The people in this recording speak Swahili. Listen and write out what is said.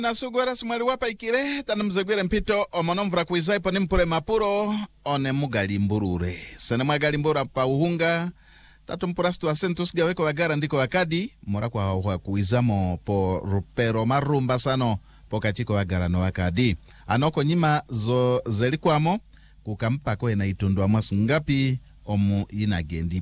Nasugwera simwali wapa ikire tanamzagwera mpito omonomvra kuizaipo nimpure mapuro one mugali mburure sene mwagali mbura pa uhunga tatu mpurastu asentus gaweko wagara ndiko wakadi mora kwa kuizamo po rupero marumba sano po kachiko wagara no wakadi anoko nyima zo zelikwamo kukampa koe na itundwa masu ngapi omu inagendi